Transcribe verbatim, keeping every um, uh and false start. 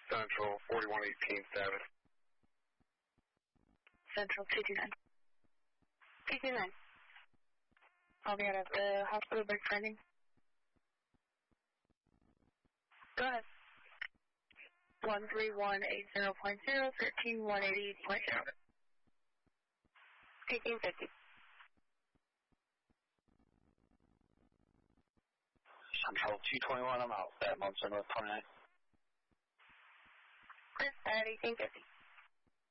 Central, forty-one eighteen status. Central, two two nine. two two nine. I'll be out of the hospital break training. Go ahead. one three one eight zero point zero, thirteen one eighty point zero. eighteen fifty. Central, two twenty-one, I'm out. At Monson North twenty-nine. At eighteen fifty.